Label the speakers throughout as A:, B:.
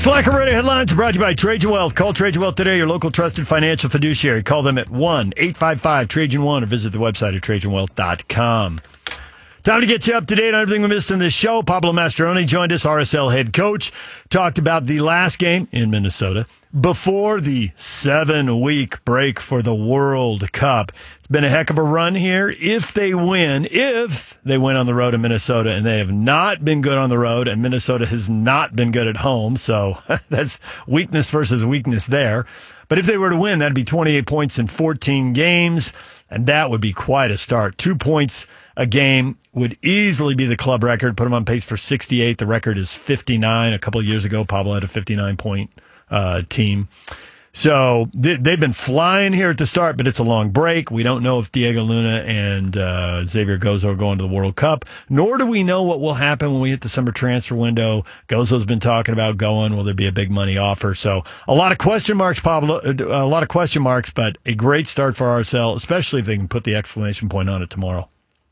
A: Slacker Radio headlines are brought to you by Trajan Wealth. Call Trajan Wealth today, your local trusted financial fiduciary. Call them at 1-855-TRAJAN1 or visit the website at TrajanWealth.com. Time to get you up to date on everything we missed in this show. Pablo Mastroeni joined us, RSL head coach. Talked about the last game in Minnesota before the 7-week break for the World Cup. It's been a heck of a run here. If they win on the road in Minnesota, and they have not been good on the road, and Minnesota has not been good at home, so that's weakness versus weakness there. But if they were to win, that'd be 28 points in 14 games, and that would be quite a start. 2 points a game would easily be the club record, put them on pace for 68. The record is 59. A couple of years ago, Pablo had a 59-point team. So they've been flying here at the start, but it's a long break. We don't know if Diego Luna and Xavier Gozo are going to the World Cup, nor do we know what will happen when we hit the summer transfer window. Gozo's been talking about going. Will there be a big money offer? So a lot of question marks, Pablo, a lot of question marks, but a great start for RSL, especially if they can put the exclamation point on it tomorrow.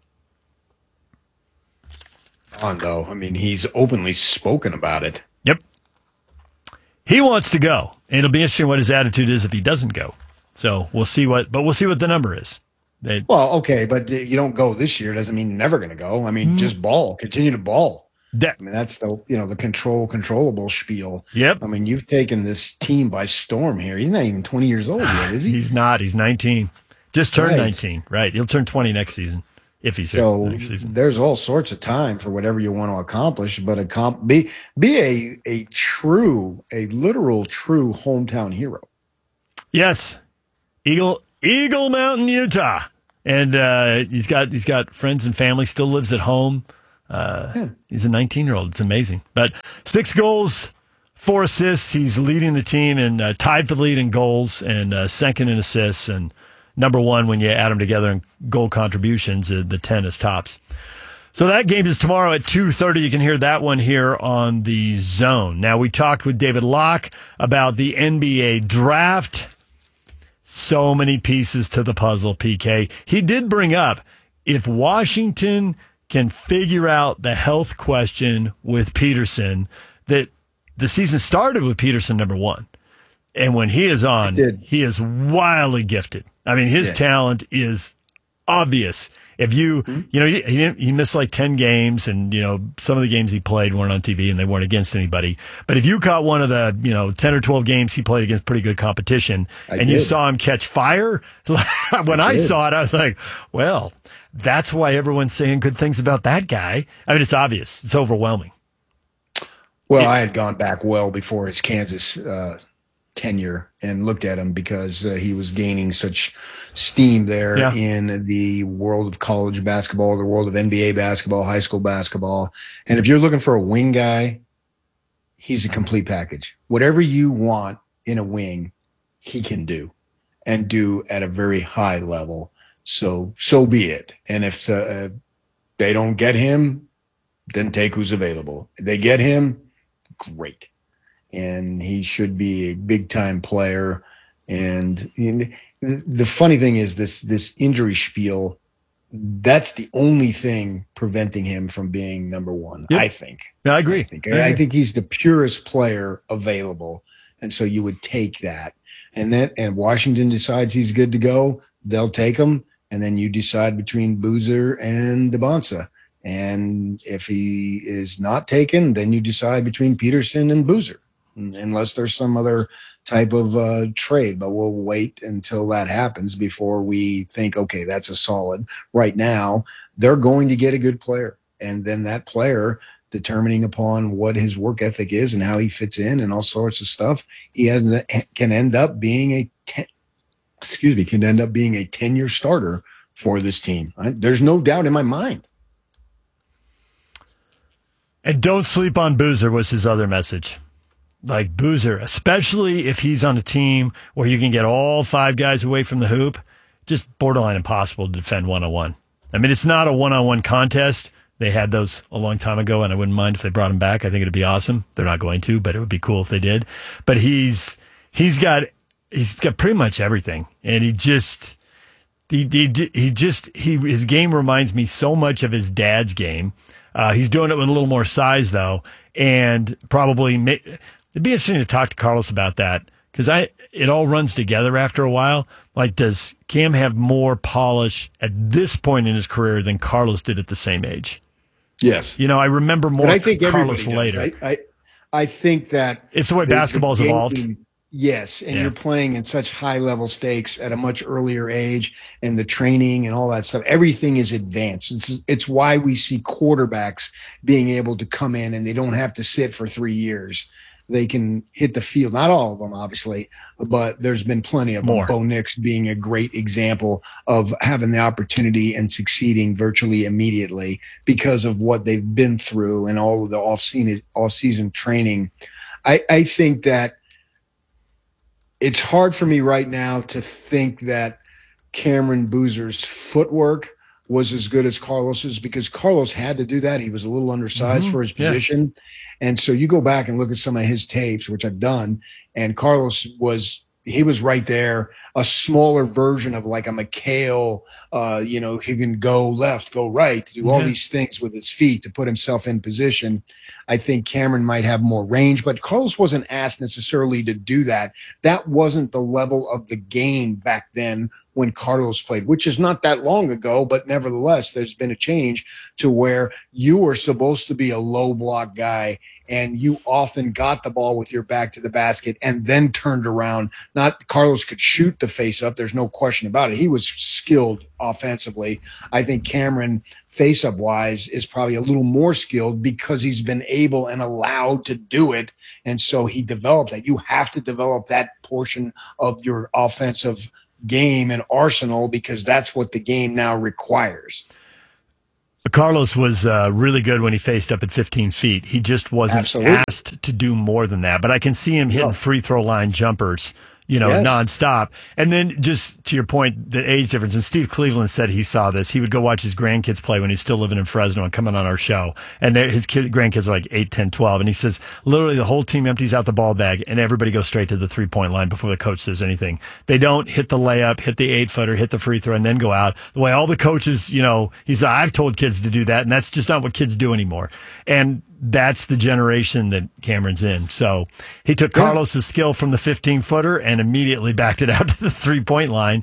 B: Though, I mean, he's openly spoken about it.
A: Yep. He wants to go. And it'll be interesting what his attitude is if he doesn't go. So we'll see what the number is.
B: Well, okay, but you don't go this year doesn't mean you're never going to go. I mean, just ball, continue to ball. I mean, that's the controllable spiel.
A: Yep.
B: I mean, you've taken this team by storm here. He's not even 20 years old yet, is he?
A: He's not. He's 19. Just turned 19. Right. He'll turn 20 next season. If he's
B: so
A: next season.
B: There's all sorts of time for whatever you want to accomplish, but be a literal true hometown hero. Yes,
A: Eagle Mountain, Utah, and he's got friends and family. Still lives at home. He's a 19-year-old. It's amazing. But 6 goals, 4 assists. He's leading the team and tied for the lead in goals and second in assists and number 1 when you add them together in goal contributions. The 10 is tops. So that game is tomorrow at 2:30. You can hear that one here on the Zone. Now, we talked with David Locke about the NBA draft. So many pieces to the puzzle, PK. He did bring up if Washington can figure out the health question with Peterson, that the season started with Peterson number 1. And when he is on, he is wildly gifted. I mean, his talent is obvious. If he missed like 10 games, and some of the games he played weren't on TV and they weren't against anybody. But if you caught one of the 10 or 12 games he played against pretty good competition, you saw him catch fire, when I saw it, I was like, well, that's why everyone's saying good things about that guy. I mean, it's obvious. It's overwhelming.
B: Well, I had gone back well before his Kansas tenure and looked at him because he was gaining such steam there in the world of college basketball, the world of NBA basketball, high school basketball. And if you're looking for a wing guy, he's a complete package. Whatever you want in a wing, he can do, and do at a very high level. So be it. And if they don't get him, then take who's available. If they get him, great. And he should be a big-time player. And the funny thing is this injury spiel, that's the only thing preventing him from being number 1, I think.
A: Yeah, I agree.
B: I think he's the purest player available, and so you would take that. And Washington decides he's good to go, they'll take him, and then you decide between Boozer and DeBonsa. And if he is not taken, then you decide between Peterson and Boozer, unless there's some other type of trade. But we'll wait until that happens before we think, okay, that's a solid. Right now, they're going to get a good player. And then that player, determining upon what his work ethic is and how he fits in and all sorts of stuff, can end up being a 10-year starter for this team. There's no doubt in my mind.
A: And don't sleep on Boozer was his other message. Like Boozer, especially if he's on a team where you can get all 5 guys away from the hoop, just borderline impossible to defend one-on-one. I mean, it's not a one-on-one contest. They had those a long time ago, and I wouldn't mind if they brought him back. I think it'd be awesome. They're not going to, but it would be cool if they did. But he's got pretty much everything, and his game reminds me so much of his dad's game. He's doing it with a little more size, though, and probably it'd be interesting to talk to Carlos about that because it all runs together after a while. Like, does Cam have more polish at this point in his career than Carlos did at the same age?
B: Yes.
A: I remember more Carlos later.
B: I think that
A: it's the way basketball's evolved.
B: Yes, and you're playing in such high-level stakes at a much earlier age, and the training and all that stuff, everything is advanced. It's why we see quarterbacks being able to come in and they don't have to sit for 3 years. They can hit the field. Not all of them, obviously, but there's been plenty of them. Bo Nix being a great example of having the opportunity and succeeding virtually immediately because of what they've been through and all of the off-season training. I think that it's hard for me right now to think that Cameron Boozer's footwork was as good as Carlos's because Carlos had to do that. He was a little undersized for his position. Yeah. And so you go back and look at some of his tapes, which I've done, and Carlos was right there, a smaller version of like a McHale, he can go left, go right, to do all these things with his feet to put himself in position. I think Cameron might have more range, but Carlos wasn't asked necessarily to do that. That wasn't the level of the game back then when Carlos played, which is not that long ago, but nevertheless, there's been a change to where you were supposed to be a low block guy and you often got the ball with your back to the basket and then turned around. Not Carlos could shoot the face up. There's no question about it. He was skilled offensively. I think Cameron, face-up wise, is probably a little more skilled because he's been able and allowed to do it. And so he developed that. You have to develop that portion of your offensive game and arsenal because that's what the game now requires.
A: Carlos was really good when he faced up at 15 feet. He just wasn't asked to do more than that. But I can see him hitting free throw line jumpers, nonstop. And then just to your point, the age difference, and Steve Cleveland said he saw this. He would go watch his grandkids play when he's still living in Fresno and coming on our show. And his grandkids are like 8, 10, 12. And he says, literally the whole team empties out the ball bag and everybody goes straight to the 3-point line before the coach says anything. They don't hit the layup, hit the 8-footer, hit the free throw, and then go out. The way all the coaches, he's I've told kids to do that, and that's just not what kids do anymore. And that's the generation that Cameron's in. So he took Carlos's skill from the 15-footer and immediately backed it out to the 3-point line.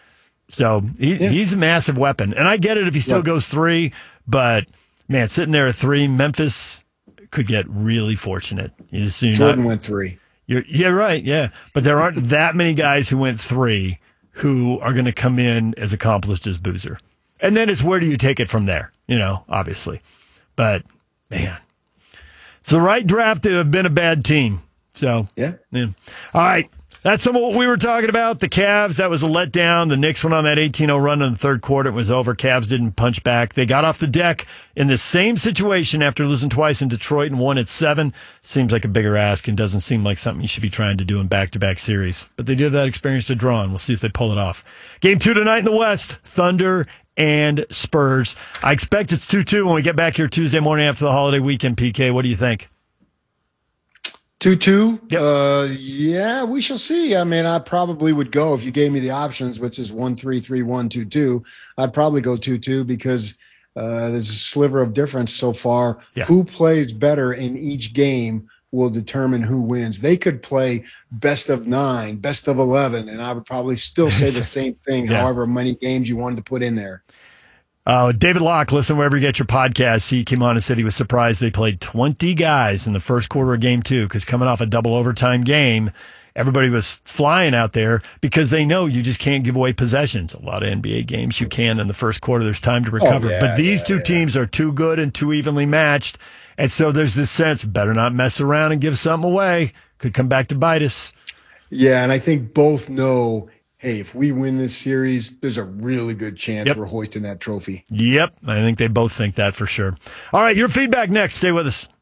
A: So he's a massive weapon. And I get it if he still goes 3, but, man, sitting there at 3, Memphis could get really fortunate.
B: Jordan went 3.
A: Right, yeah. But there aren't that many guys who went 3 who are going to come in as accomplished as Boozer. And then it's where do you take it from there, obviously. But, man. It's the right draft to have been a bad team. So, yeah. All right. That's some of what we were talking about. The Cavs, that was a letdown. The Knicks went on that 18-0 run in the third quarter. It was over. Cavs didn't punch back. They got off the deck in the same situation after losing twice in Detroit and won at 7. Seems like a bigger ask and doesn't seem like something you should be trying to do in back-to-back series. But they do have that experience to draw on. We'll see if they pull it off. Game 2 tonight in the West, Thunder and Spurs. I expect it's 2-2 when we get back here Tuesday morning after the holiday weekend, PK. What do you think?
B: 2-2? Yep. Yeah, we shall see. I mean, I probably would go if you gave me the options, which is 1-3, 3-1, 2-2. I'd probably go 2-2 because there's a sliver of difference so far. Yeah. Who plays better in each game will determine who wins. They could play best of 9, best of 11, and I would probably still say the same thing, however many games you wanted to put in there.
A: David Locke, listen wherever you get your podcasts. He came on and said he was surprised they played 20 guys in the first quarter of game 2 because coming off a double overtime game, everybody was flying out there because they know you just can't give away possessions. A lot of NBA games you can in the first quarter. There's time to recover. But these two teams are too good and too evenly matched. And so there's this sense, better not mess around and give something away. Could come back to bite us.
B: Yeah, and I think both know, hey, if we win this series, there's a really good chance we're hoisting that trophy.
A: Yep, I think they both think that for sure. All right, your feedback next. Stay with us.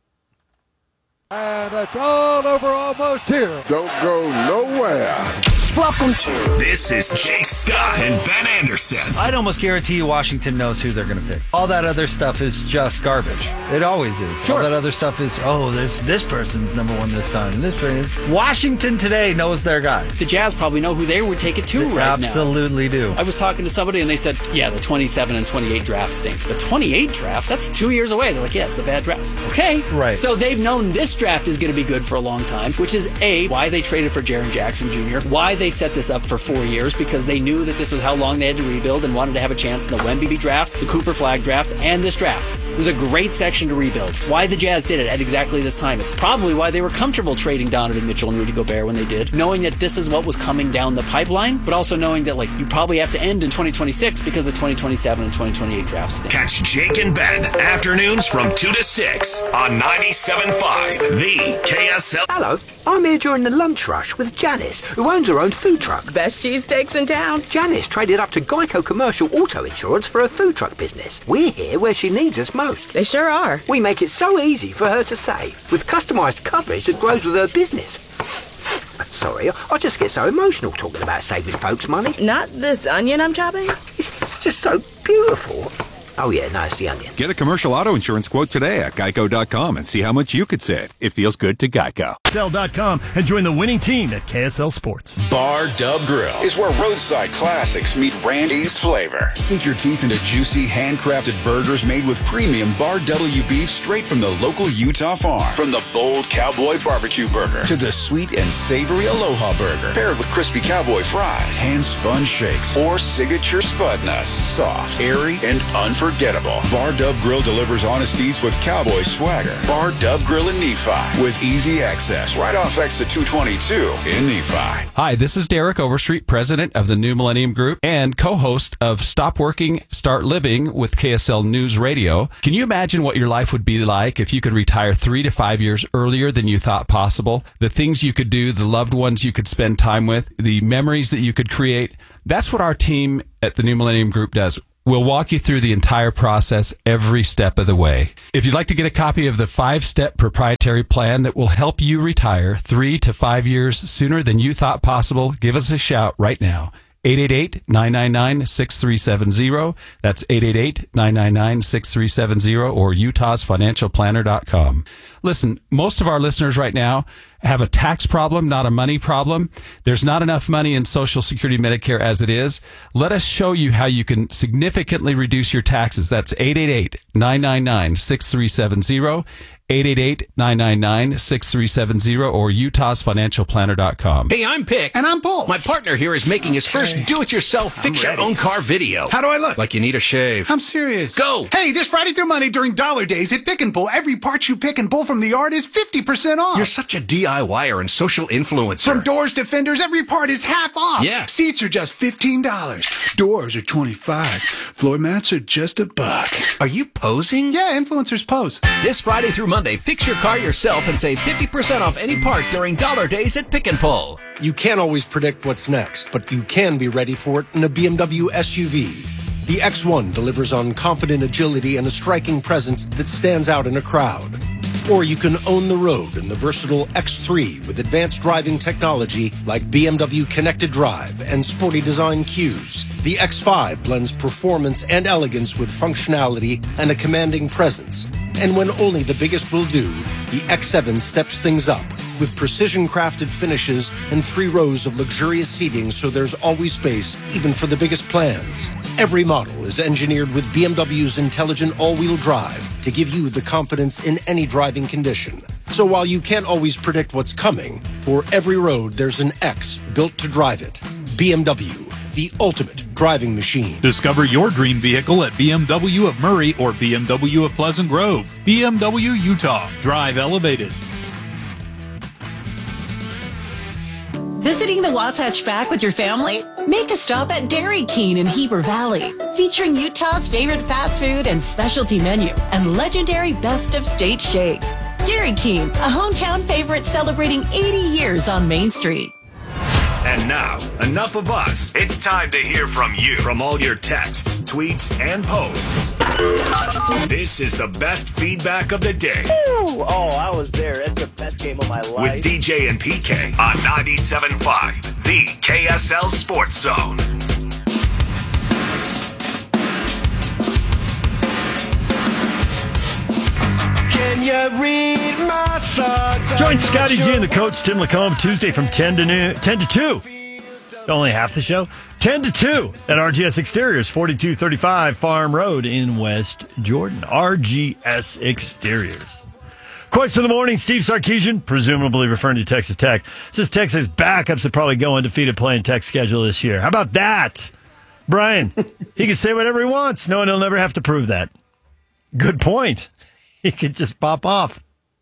C: And it's all over almost here.
D: Don't go nowhere.
C: Welcome to...
D: This is Jake Scott and Ben Anderson.
E: I'd almost guarantee you Washington knows who they're going to pick. All that other stuff is just garbage. It always is. Sure. All that other stuff is, this person's number one this time. This person. Washington today knows their guy.
C: The Jazz probably know who they would take it to right now.
E: Absolutely do.
C: I was talking to somebody and they said, yeah, the 27 and 28 draft stink. The 28 draft, that's 2 years away. They're like, yeah, it's a bad draft. Okay.
E: Right.
C: So they've known this draft is going to be good for a long time, which is A, why they traded for Jaren Jackson Jr., why they set this up for 4 years, because they knew that this was how long they had to rebuild and wanted to have a chance in the Wemby draft, the Cooper Flag draft, and this draft. It was a great section to rebuild. It's why the Jazz did it at exactly this time. It's probably why they were comfortable trading Donovan Mitchell and Rudy Gobert when they did, knowing that this is what was coming down the pipeline, but also knowing that you probably have to end in 2026 because the 2027 and 2028 drafts stink.
D: Catch Jake and Ben afternoons from 2 to 6 on 97.5, the KSL.
F: Hello, I'm here during the lunch rush with Janice, who owns her own food truck.
G: Best cheesesteaks in town.
F: Janice traded up to Geico Commercial Auto Insurance for her food truck business. We're here where she needs us most.
G: They sure are.
F: We make it so easy for her to save, with customised coverage that grows with her business. Sorry, I just get so emotional talking about saving folks money.
G: Not this onion I'm chopping?
F: It's just so beautiful. Oh yeah, no, it's the onion.
H: Get a commercial auto insurance quote today at geico.com and see how much you could save. It feels good to Geico.
A: KSL.com and join the winning team at KSL Sports.
I: Bar Dub Grill is where roadside classics meet Randy's flavor. Sink your teeth into juicy, handcrafted burgers made with premium Bar W beef straight from the local Utah farm. From the bold cowboy barbecue burger to the sweet and savory Aloha burger, paired with crispy cowboy fries, hand-spun shakes, or signature spud nuts. Soft, airy, and unforgettable. Bar Dub Grill delivers honest eats with cowboy swagger. Bar Dub Grill in Nephi with easy access right off exit 222 in Nephi.
J: Hi, this is Derek Overstreet, president of the New Millennium Group and co-host of Stop Working, Start Living with KSL News Radio. Can you imagine what your life would be like if you could retire 3 to 5 years earlier than you thought possible? The things you could do, the loved ones you could spend time with, the memories that you could create. That's what our team at the New Millennium Group does. We'll walk you through the entire process every step of the way. If you'd like to get a copy of the 5-step proprietary plan that will help you retire 3 to 5 years sooner than you thought possible, give us a shout right now. 888-999-6370. That's 888-999-6370 or utahsfinancialplanner.com. Listen, most of our listeners right now have a tax problem, not a money problem. There's not enough money in Social Security Medicare as it is. Let us show you how you can significantly reduce your taxes. That's 888-999-6370. 888-999-6370 or utahsfinancialplanner.com.
K: Hey, I'm Pick.
L: And I'm Bull.
K: My partner here is making his first do-it-yourself fix-your-own-car video.
L: How do I look?
K: Like you need a shave.
L: I'm serious.
K: Go!
L: Hey, this Friday through Monday during Dollar Days at Pick and Pull, every part you pick and pull from the yard is 50% off.
K: You're such a DIYer and social influencer.
L: From doors to fenders, every part is half off.
K: Yeah.
L: Seats are just $15. Doors are $25. Floor mats are just $1.
K: Are you posing?
L: Yeah, influencers pose.
K: This Friday through Monday, fix your car yourself and save 50% off any part during Dollar Days at Pick and Pull.
M: You can't always predict what's next, but you can be ready for it in a BMW SUV. The X1 delivers on confident agility and a striking presence that stands out in a crowd. Or you can own the road in the versatile X3 with advanced driving technology like BMW Connected Drive and sporty design cues. The X5 blends performance and elegance with functionality and a commanding presence. And when only the biggest will do, the X7 steps things up with precision-crafted finishes and 3 rows of luxurious seating so there's always space, even for the biggest plans. Every model is engineered with BMW's intelligent all-wheel drive to give you the confidence in any driving condition. So while you can't always predict what's coming, for every road there's an X built to drive it. BMW, the ultimate driving machine.
N: Discover your dream vehicle at BMW of Murray or BMW of Pleasant Grove. BMW Utah. Drive elevated.
O: Visiting the Wasatch Back with your family? Make a stop at Dairy King in Heber Valley, featuring Utah's favorite fast food and specialty menu and legendary best of state shakes. Dairy King, a hometown favorite celebrating 80 years on Main Street.
D: And now, enough of us. It's time to hear from you. From all your texts, tweets, and posts. This is the best feedback of the day.
P: Oh, I was there at the Best game of my life.
D: With DJ and PK on 97.5, the KSL Sports Zone.
Q: Can you read my thoughts?
A: Join Scotty G and the coach Tim Lacombe Tuesday from 10 to 2. Only half the show. 10 to 2 at RGS Exteriors, 4235 Farm Road in West Jordan. RGS Exteriors. Quotes in the morning, Steve Sarkisian, presumably referring to Texas Tech, says Texas backups will probably go undefeated playing Tech schedule this year. How about that? Brian, he can say whatever he wants, knowing he'll never have to prove that. Good point. He could just pop off.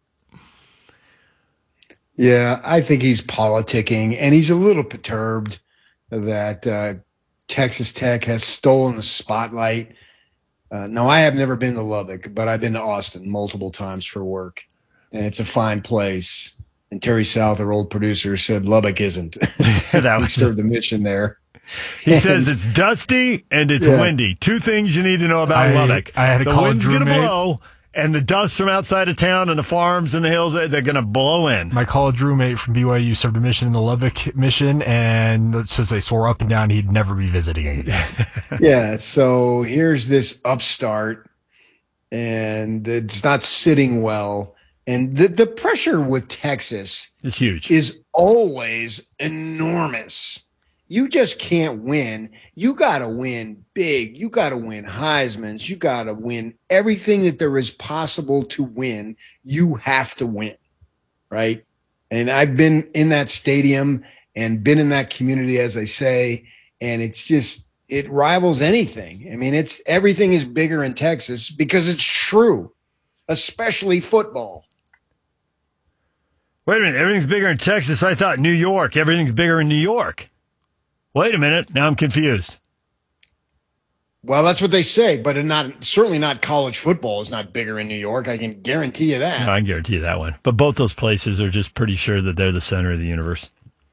B: Yeah, I think he's politicking, and he's a little perturbed that Texas Tech has stolen the spotlight. No, I have never been to Lubbock, but I've been to Austin multiple times for work, and it's a fine place. And Terry South, our old producer, said Lubbock isn't. That was served a mission there.
A: He says it's dusty and it's windy. Two things you need to know about Lubbock.
R: I had a
A: the
R: college
A: wind's going to
R: roommate.
A: blow, and the dust from outside of town and the farms and the hills, they're going to blow in.
R: My college roommate from BYU served a mission in the Lubbock mission, and let's just say swore up and down he'd never be visiting again.
B: Yeah, so here's this upstart, and it's not sitting well. And the pressure with Texas
A: is huge.
B: Is always enormous. You just can't win. You got to win big. You got to win Heisman's. You got to win everything that there is possible to win. You have to win, right? And I've been in that stadium and been in that community, as I say, and it's just, it rivals anything. I mean, everything is bigger in Texas because it's true, especially football.
A: Wait a minute. Everything's bigger in Texas. I thought New York. Everything's bigger in New York. Wait a minute. Now I'm confused.
B: Well, that's what they say, but certainly not college football is not bigger in New York. I can guarantee you that.
A: No, I can guarantee you that one. But both those places are just pretty sure that they're the center of the universe.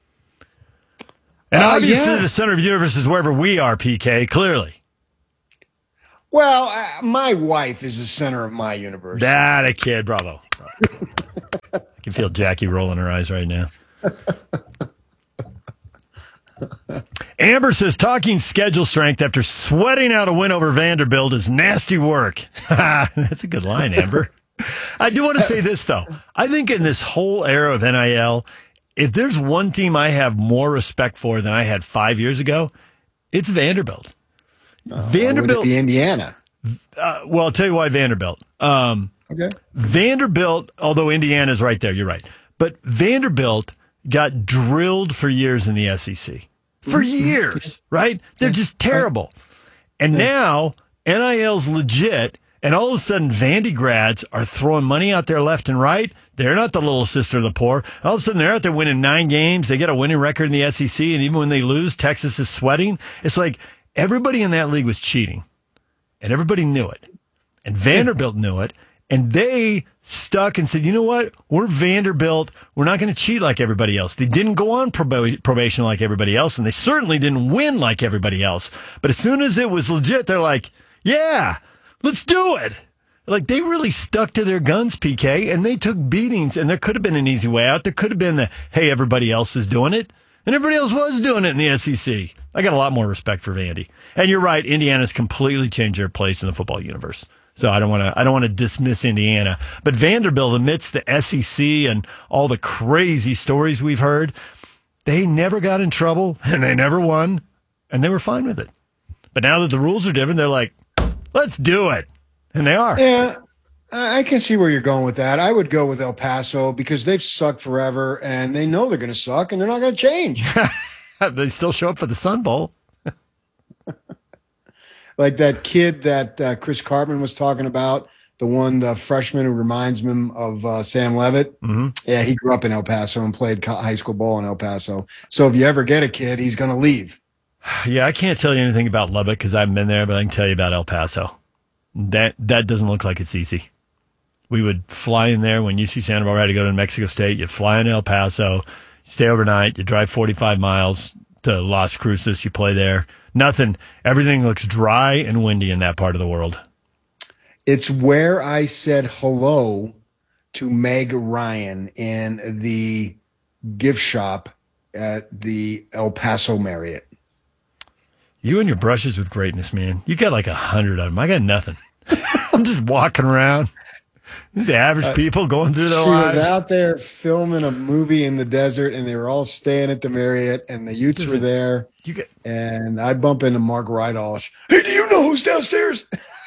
A: And obviously the center of the universe is wherever we are, PK, clearly.
B: Well, my wife is the center of my universe.
A: That a kid. Bravo. I can feel Jackie rolling her eyes right now. Amber says talking schedule strength after sweating out a win over Vanderbilt is nasty work. That's a good line, Amber. I do want to say this, though. I think in this whole era of NIL, if there's one team I have more respect for than I had 5 years ago, it's Vanderbilt.
B: Vanderbilt. Would it be Indiana?
A: Well, I'll tell you why Vanderbilt.
B: Okay.
A: Vanderbilt, although Indiana's right there, you're right. But Vanderbilt got drilled for years in the SEC. For years, right? They're just terrible. And now NIL's legit, and all of a sudden Vandy grads are throwing money out there left and right. They're not the little sister of the poor. All of a sudden they're out there winning 9 games. They get a winning record in the SEC, and even when they lose, Texas is sweating. It's like everybody in that league was cheating, and everybody knew it. And Vanderbilt knew it. And they stuck and said, you know what? We're Vanderbilt. We're not going to cheat like everybody else. They didn't go on probation like everybody else, and they certainly didn't win like everybody else. But as soon as it was legit, they're like, yeah, let's do it. Like, they really stuck to their guns, PK, and they took beatings, and there could have been an easy way out. There could have been the, hey, everybody else is doing it. And everybody else was doing it in the SEC. I got a lot more respect for Vandy. And you're right, Indiana's completely changed their place in the football universe. So I don't want to dismiss Indiana, but Vanderbilt, amidst the SEC and all the crazy stories we've heard, they never got in trouble and they never won, and they were fine with it. But now that the rules are different, they're like, let's do it, and they are.
B: Yeah, I can see where you're going with that. I would go with El Paso because they've sucked forever, and they know they're going to suck, and they're not going to change.
A: They still show up for the Sun Bowl.
B: Like that kid that Chris Cartman was talking about, the freshman who reminds him of Sam Levitt.
A: Mm-hmm.
B: Yeah, he grew up in El Paso and played high school ball in El Paso. So if you ever get a kid, he's going to leave.
A: Yeah, I can't tell you anything about Lubbock because I haven't been there, but I can tell you about El Paso. That doesn't look like it's easy. We would fly in there when UC Santa Barbara had to go to Mexico State. You fly in El Paso, stay overnight, you drive 45 miles to Las Cruces, you play there. Nothing. Everything looks dry and windy in that part of the world.
B: It's where I said hello to Meg Ryan in the gift shop at the El Paso Marriott.
A: You and your brushes with greatness, man. You got like 100 of them. I got nothing. I'm just walking around. These average people going through their lives.
B: She was out there filming a movie in the desert, and they were all staying at the Marriott, and the Utes were there. And I bump into Mark Rydalsh. Hey, do you know who's downstairs?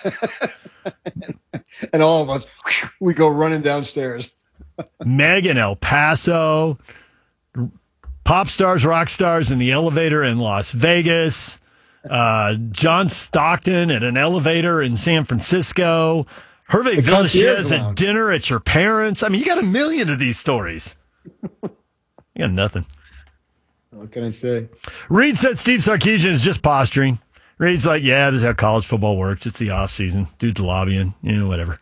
B: And all of us, we go running downstairs.
A: Meg in El Paso, pop stars, rock stars in the elevator in Las Vegas, John Stockton at an elevator in San Francisco, Hervé Villachez at dinner at your parents'. I mean, you got a million of these stories. You got nothing.
B: What can I say?
A: Reed said Steve Sarkisian is just posturing. Reed's like, yeah, this is how college football works. It's the off season. Dude's lobbying, whatever.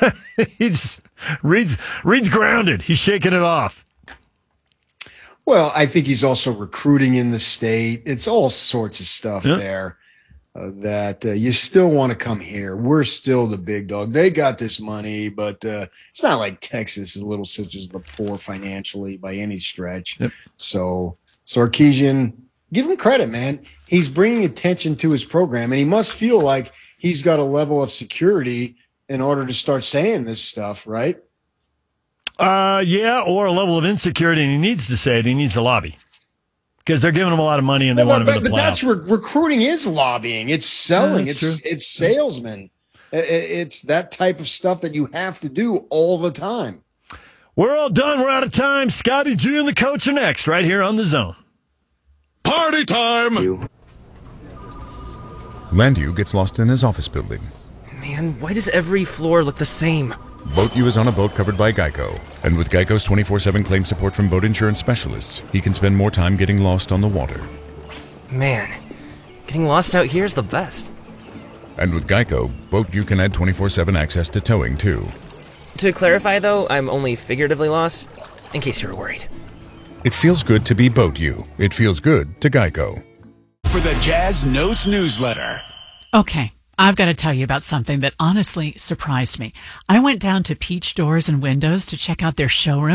A: Reed's grounded. He's shaking it off.
B: Well, I think he's also recruiting in the state. It's all sorts of stuff there that you still want to come here. We're still the big dog. They got this money, but it's not like Texas is little sisters of the poor financially by any stretch. Yep. So Sarkisian, give him credit, man. He's bringing attention to his program, and he must feel like he's got a level of security in order to start saying this stuff, right?
A: Yeah, or a level of insecurity, and he needs to say it. He needs to lobby because they're giving him a lot of money, and they want him to plow.
B: But that's recruiting is lobbying. It's selling. It's salesman. It's that type of stuff that you have to do all the time.
A: We're all done. We're out of time. Scotty G and the coach are next, right here on The Zone.
P: Party time! Landu gets lost in his office building.
S: Man, why does every floor look the same?
P: Boat U is on a boat covered by Geico. And with Geico's 24/7 claim support from boat insurance specialists, he can spend more time getting lost on the water.
S: Man, getting lost out here is the best.
P: And with Geico, Boat U can add 24/7 access to towing, too.
S: To clarify, though, I'm only figuratively lost, in case you were worried.
P: It feels good to be Boat U. It feels good to Geico.
D: For the Jazz Notes newsletter.
T: Okay, I've got to tell you about something that honestly surprised me. I went down to Peach Doors and Windows to check out their showroom.